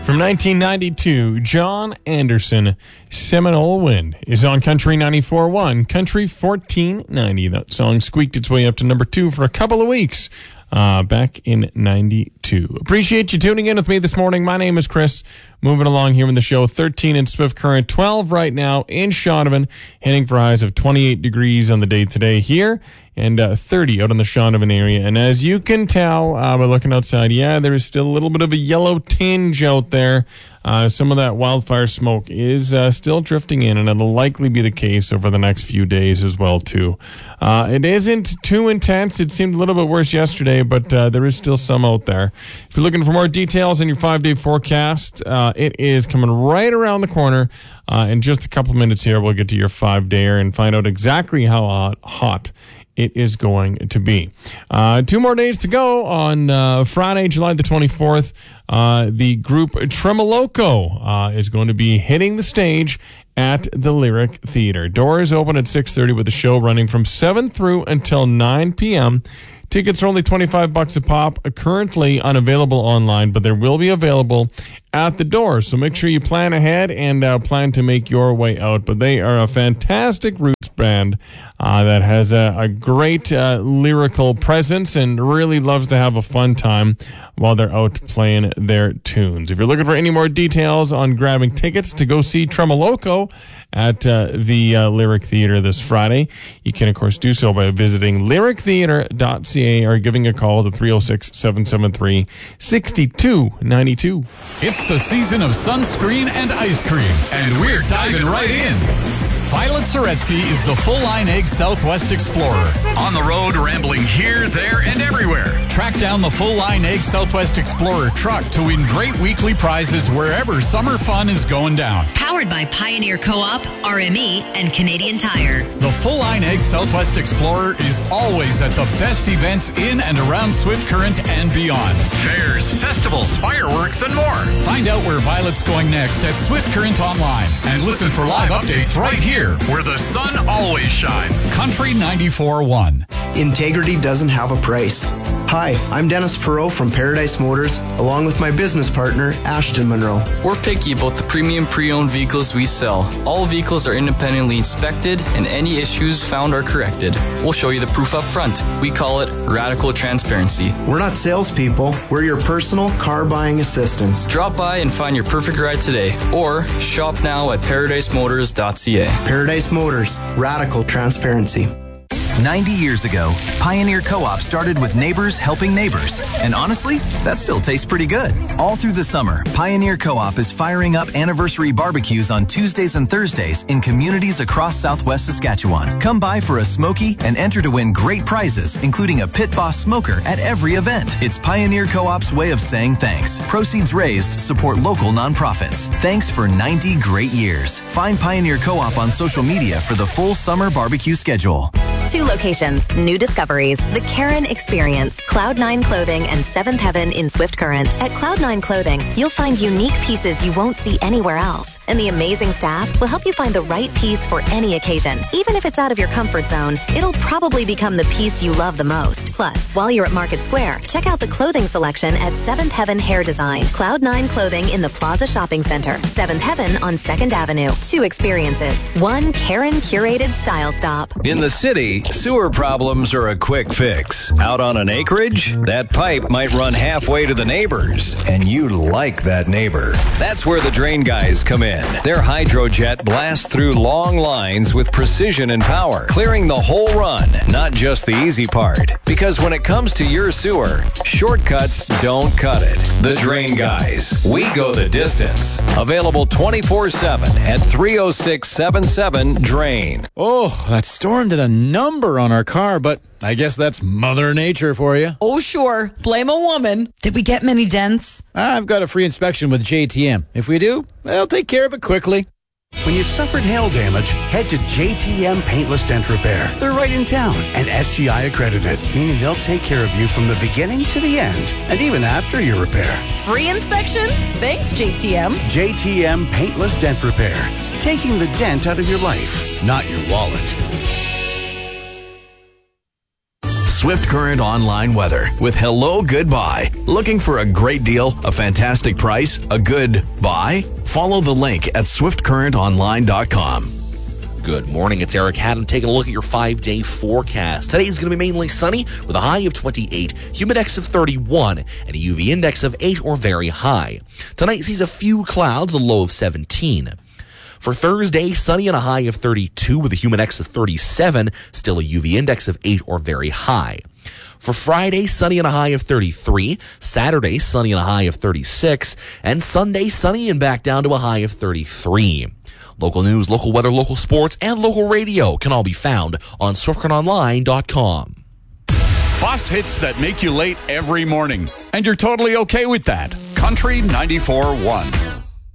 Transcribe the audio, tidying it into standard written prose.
From 1992, John Anderson, Seminole Wind, is on Country 94.1, Country 1490. That song squeaked its way up to number 2 for a couple of weeks back in 92. Appreciate you tuning in with me this morning. My name is Chris. Moving along here in the show, 13 in Swift Current, 12 right now in Shaunavon, heading for highs of 28 degrees on the day today here, and 30 out in the Shaunavon area. And as you can tell by looking outside, there is still a little bit of a yellow tinge out there. Some of that wildfire smoke is still drifting in, and it'll likely be the case over the next few days as well, too. It isn't too intense. It seemed a little bit worse yesterday, but there is still some out there. If you're looking for more details on your 5-day forecast, it is coming right around the corner. In just a couple minutes here, we'll get to your 5-dayer and find out exactly how hot it is going to be. 2 more days to go on Friday, July the 24th. The group Tremoloco is going to be hitting the stage at the Lyric Theater. Doors open at 6:30 with the show running from 7 through until 9 p.m. Tickets are only $25 a pop, currently unavailable online, but they will be available at the door. So make sure you plan ahead and plan to make your way out. But they are a fantastic roots band that has a great lyrical presence and really loves to have a fun time while they're out playing their tunes. If you're looking for any more details on grabbing tickets to go see Tremoloco at the Lyric Theater this Friday, you can, of course, do so by visiting lyrictheater.ca or giving a call to 306-773-6292. It's the season of sunscreen and ice cream, and we're diving right in. Violet Soretsky is the full-line egg Southwest Explorer. On the road, rambling here, there, and everywhere. Track down the full-line egg Southwest Explorer truck to win great weekly prizes wherever summer fun is going down. Powered by Pioneer Co-op, RME, and Canadian Tire. The full-line egg Southwest Explorer is always at the best events in and around Swift Current and beyond. Fairs, festivals, fireworks, and more. Find out where Violet's going next at Swift Current Online. And listen for live updates right here, where the sun always shines. Country 94.1. Integrity doesn't have a price. Hi, I'm Dennis Perot from Paradise Motors, along with my business partner, Ashton Monroe. We're picky about the premium pre-owned vehicles we sell. All vehicles are independently inspected, and any issues found are corrected. We'll show you the proof up front. We call it radical transparency. We're not salespeople. We're your personal car buying assistants. Drop by and find your perfect ride today, or shop now at paradisemotors.ca. Paradise Motors, radical transparency. 90 years ago, Pioneer Co-op started with neighbors helping neighbors. And honestly, that still tastes pretty good. All through the summer, Pioneer Co-op is firing up anniversary barbecues on Tuesdays and Thursdays in communities across Southwest Saskatchewan. Come by for a smoky and enter to win great prizes, including a Pit Boss smoker at every event. It's Pioneer Co-op's way of saying thanks. Proceeds raised support local nonprofits. Thanks for 90 great years. Find Pioneer Co-op on social media for the full summer barbecue schedule. 2 locations, new discoveries, the Karen Experience, Cloud9 Clothing, and Seventh Heaven in Swift Current. At Cloud9 Clothing, you'll find unique pieces you won't see anywhere else. And the amazing staff will help you find the right piece for any occasion. Even if it's out of your comfort zone, it'll probably become the piece you love the most. Plus, while you're at Market Square, check out the clothing selection at Seventh Heaven Hair Design. Cloud9 Clothing in the Plaza Shopping Center. Seventh Heaven on 2nd Avenue. 2 experiences. 1 Karen curated style stop. In the city, sewer problems are a quick fix. Out on an acreage, that pipe might run halfway to the neighbors, and you like that neighbor. That's where the Drain Guys come in. Their Hydrojet blasts through long lines with precision and power, clearing the whole run, not just the easy part. Because when it comes to your sewer, shortcuts don't cut it. The Drain Guys. We go the distance. Available 24/7 at 306-77-DRAIN. Oh, that storm did a number on our car, but I guess that's Mother Nature for you. Oh, sure. Blame a woman. Did we get many dents? I've got a free inspection with JTM. If we do, they'll take care of it quickly. When you've suffered hail damage, head to JTM Paintless Dent Repair. They're right in town and SGI accredited, meaning they'll take care of you from the beginning to the end, and even after your repair. Free inspection? Thanks, JTM. JTM Paintless Dent Repair. Taking the dent out of your life, not your wallet. Swift Current Online weather with Hello Goodbye. Looking for a great deal, a fantastic price, a good buy? Follow the link at swiftcurrentonline.com. Good morning, it's Eric Haddon taking a look at your 5-day forecast. Today is going to be mainly sunny with a high of 28, humidex of 31, and a UV index of 8 or very high. Tonight sees a few clouds, the low of 17. For Thursday, sunny and a high of 32 with a humidex of 37, still a UV index of 8 or very high. For Friday, sunny and a high of 33, Saturday, sunny and a high of 36, and Sunday, sunny and back down to a high of 33. Local news, local weather, local sports, and local radio can all be found on SwiftCurrentOnline.com. Bus hits that make you late every morning, and you're totally okay with that. Country 94.1.